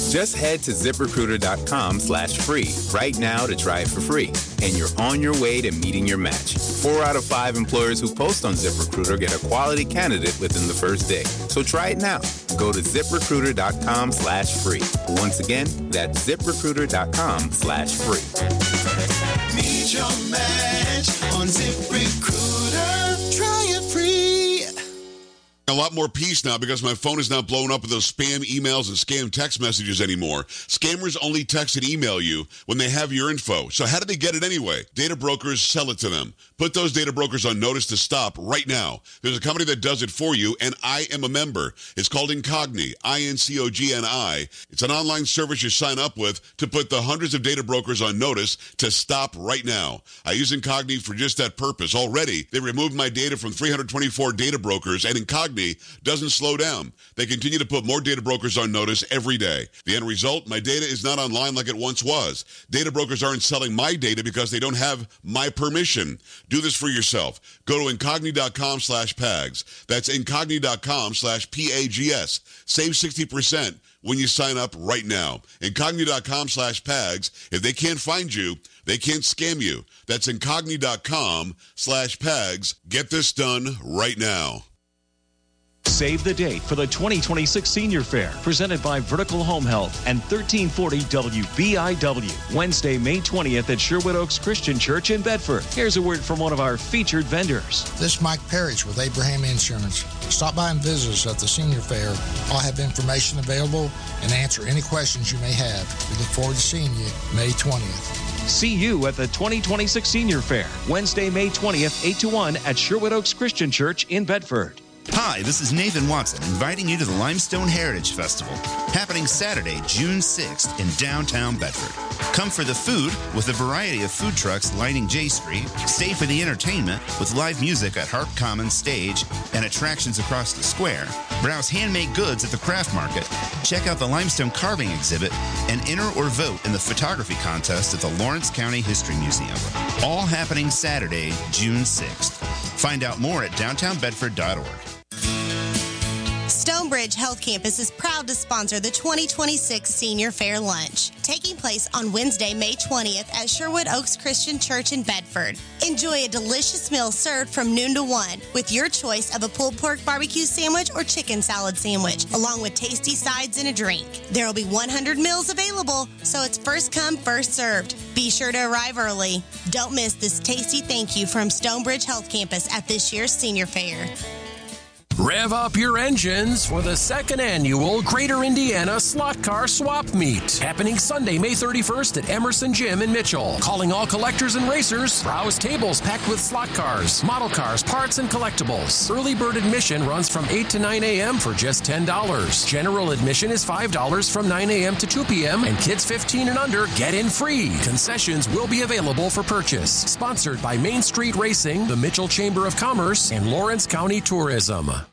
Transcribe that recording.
Just head to ZipRecruiter.com/free right now to try it for free. And you're on your way to meeting your match. 4 out of 5 employers who post on ZipRecruiter get a quality candidate within the first day. So try it now. Go to ZipRecruiter.com/free. Once again, that's ZipRecruiter.com/free. Meet your match on ZipRecruiter. Try it free. A lot more peace now because my phone is not blowing up with those spam emails and scam text messages anymore. Scammers only text and email you when they have your info. So how do they get it anyway? Data brokers sell it to them. Put those data brokers on notice to stop right now. There's a company that does it for you, and I am a member. It's called Incogni, INCOGNI. It's an online service you sign up with to put the hundreds of data brokers on notice to stop right now. I use Incogni for just that purpose. Already, they removed my data from 324 data brokers, and Incogni doesn't slow down. They continue to put more data brokers on notice every day. The end result, my data is not online like it once was. Data brokers aren't selling my data because they don't have my permission. Do this for yourself. Go to Incogni.com/PAGS. That's Incogni.com/PAGS. Save 60% when you sign up right now. Incogni.com/PAGS. If they can't find you, they can't scam you. That's Incogni.com/PAGS. Get this done right now. Save the date for the 2026 Senior Fair, presented by Vertical Home Health and 1340 WBIW, Wednesday, May 20th at Sherwood Oaks Christian Church in Bedford. Here's a word from one of our featured vendors. This is Mike Parrish with Abraham Insurance. Stop by and visit us at the Senior Fair. I'll have information available and answer any questions you may have. We look forward to seeing you May 20th. See you at the 2026 Senior Fair, Wednesday, May 20th, 8 to 1 at Sherwood Oaks Christian Church in Bedford. Hi, this is Nathan Watson, inviting you to the Limestone Heritage Festival, happening Saturday, June 6th in downtown Bedford. Come for the food with a variety of food trucks lining J Street, stay for the entertainment with live music at Harp Commons Stage and attractions across the square, browse handmade goods at the craft market, check out the limestone carving exhibit, and enter or vote in the photography contest at the Lawrence County History Museum. All happening Saturday, June 6th. Find out more at downtownbedford.org. Stonebridge Health Campus is proud to sponsor the 2026 Senior Fair Lunch, taking place on Wednesday, May 20th at Sherwood Oaks Christian Church in Bedford. Enjoy a delicious meal served from noon to 1 with your choice of a pulled pork barbecue sandwich or chicken salad sandwich, along with tasty sides and a drink. There will be 100 meals available, so it's first come, first served. Be sure to arrive early. Don't miss this tasty thank you from Stonebridge Health Campus at this year's Senior Fair. Rev up your engines for the second annual Greater Indiana Slot Car Swap Meet, happening Sunday, May 31st at Emerson Gym in Mitchell. Calling all collectors and racers, browse tables packed with slot cars, model cars, parts, and collectibles. Early bird admission runs from 8 to 9 a.m. for just $10. General admission is $5 from 9 a.m. to 2 p.m., and kids 15 and under get in free. Concessions will be available for purchase. Sponsored by Main Street Racing, the Mitchell Chamber of Commerce, and Lawrence County Tourism.